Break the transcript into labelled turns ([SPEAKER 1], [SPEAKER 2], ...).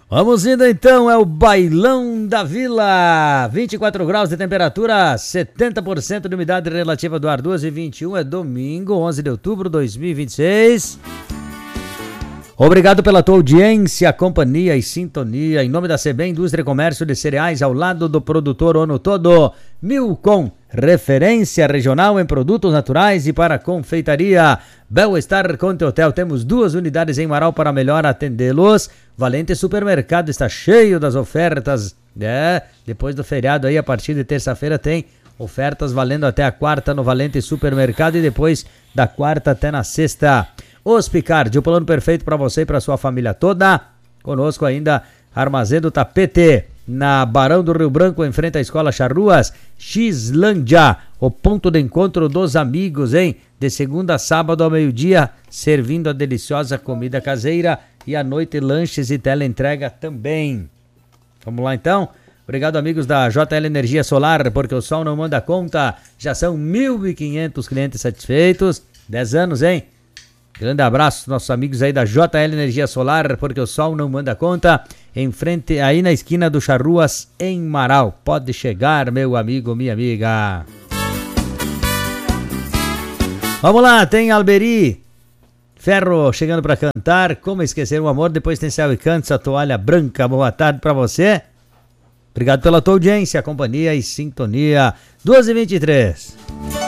[SPEAKER 1] Vamos indo então, é o Bailão da Vila, 24 graus de temperatura, 70% de umidade relativa do ar, 2h21, é domingo, 11 de outubro de 2026. Obrigado pela tua audiência, companhia e sintonia. Em nome da CBEM, Indústria e Comércio de Cereais, ao lado do produtor Ono Todo, Milcom, referência regional em produtos naturais e para confeitaria. Bel-Estar Conte Hotel, temos 2 unidades em Marau para melhor atendê-los. Valente Supermercado está cheio das ofertas. Depois do feriado aí, a partir de terça-feira tem ofertas valendo até a quarta no Valente Supermercado e depois da quarta até na sexta. Hospicard, o plano perfeito para você e para sua família toda. Conosco ainda Armazém do Tapete, na Barão do Rio Branco, em frente à Escola Charruas. Xlândia, o ponto de encontro dos amigos, hein? De segunda a sábado ao meio-dia, servindo a deliciosa comida caseira e à noite lanches e teleentrega também. Vamos lá então? Obrigado, amigos da JL Energia Solar, porque o sol não manda conta. Já são 1.500 clientes satisfeitos. 10 anos, hein? Grande abraço aos nossos amigos aí da JL Energia Solar, porque o sol não manda conta. Em frente, aí na esquina do Charruas, em Marau. Pode chegar, meu amigo, minha amiga. Vamos lá, tem Alberi Ferro chegando para cantar. Como esquecer o amor? Depois tem Céu e Cantos, a toalha branca. Boa tarde para você. Obrigado pela tua audiência, companhia e sintonia. 2h23.